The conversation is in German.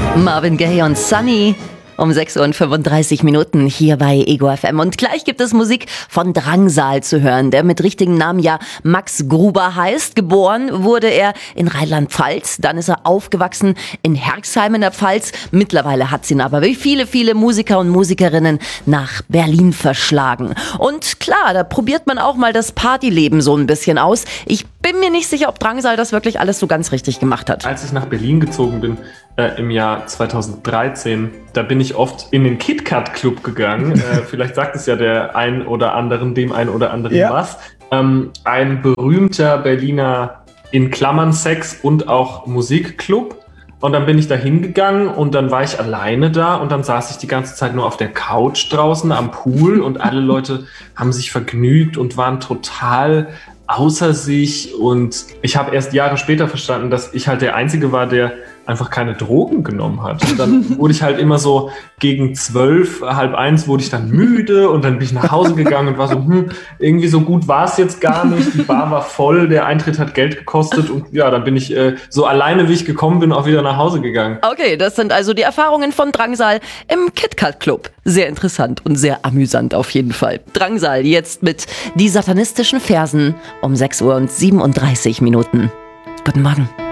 Marvin Gaye und Sunny um 6:35 hier bei Ego FM. Und gleich gibt es Musik von Drangsal zu hören, der mit richtigem Namen ja Max Gruber heißt. Geboren wurde er in Rheinland-Pfalz, dann ist er aufgewachsen in Herxheim in der Pfalz. Mittlerweile hat sie ihn aber wie viele Musiker und Musikerinnen nach Berlin verschlagen. Und klar, da probiert man auch mal das Partyleben so ein bisschen aus. Ich bin mir nicht sicher, ob Drangsal das wirklich alles so ganz richtig gemacht hat. Als ich nach Berlin gezogen bin, im Jahr 2013, da bin ich oft in den KitKat Club gegangen. Vielleicht sagt es ja dem einen oder anderen was. Ein berühmter Berliner, in Klammern Sex- und auch Musikclub. Und dann bin ich da hingegangen und dann war ich alleine da und dann saß ich die ganze Zeit nur auf der Couch draußen am Pool und alle Leute haben sich vergnügt und waren total außer sich. Und ich habe erst Jahre später verstanden, dass ich halt der Einzige war, der einfach keine Drogen genommen hat. Und dann wurde ich halt immer so gegen 12, halb 1 wurde ich dann müde und dann bin ich nach Hause gegangen und war so, irgendwie so gut war es jetzt gar nicht. Die Bar war voll, der Eintritt hat Geld gekostet und ja, dann bin ich so alleine, wie ich gekommen bin, auch wieder nach Hause gegangen. Okay, das sind also die Erfahrungen von Drangsal im KitKat Club. Sehr interessant und sehr amüsant auf jeden Fall. Drangsal jetzt mit die satanistischen Versen um 6:37 Guten Morgen.